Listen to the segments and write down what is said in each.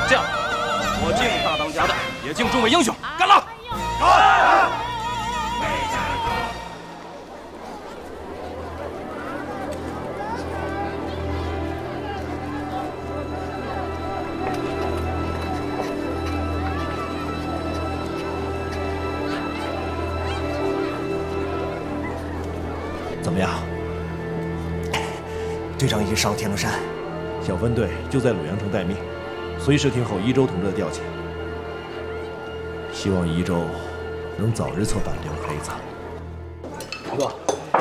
这样，我敬大当家的，也敬众位英雄，干了！ 干！ 怎么样？队长已经上天龙山，小分队就在鲁阳城待命，随时听候宜州同志的调遣。希望宜州能早日策反刘黑子。 陈哥，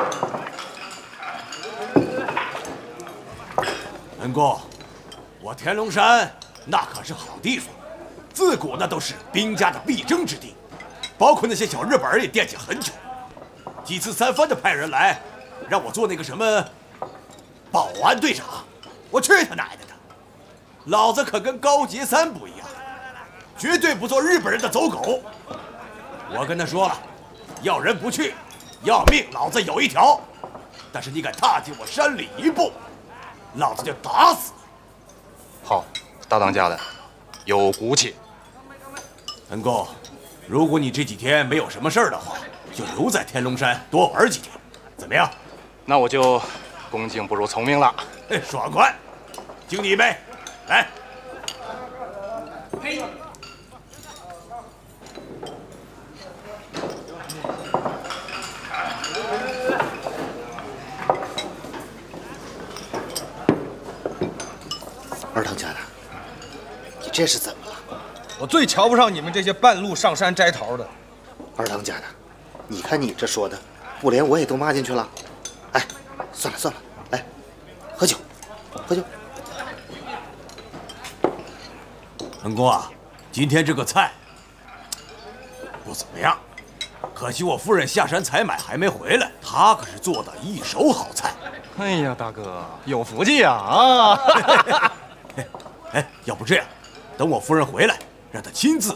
恩公，我天龙山那可是好地方，自古那都是兵家的必争之地，包括那些小日本人也惦记很久，几次三番的派人来。 让我做那个什么保安队长，我去他奶奶的！老子可跟高杰三不一样，绝对不做日本人的走狗。我跟他说了，要人不去，要命老子有一条。但是你敢踏进我山里一步，老子就打死你！ 好，大当家的，有骨气。 恩公，如果你这几天没有什么事儿的话，就留在天龙山多玩几天，怎么样？ 那我就恭敬不如从命了。 爽快，敬你一杯，来。 嘿。 二当家的，你这是怎么了？ 我最瞧不上你们这些半路上山摘桃的。 二当家的，你看你这说的，不连我也都骂进去了。 哎，算了算了，来，喝酒，喝酒。 恩公啊，今天这个菜不怎么样，可惜我夫人下山采买还没回来，她可是做的一手好菜。 哎呀，大哥有福气呀！啊！ 哎，要不这样，等我夫人回来，让她亲自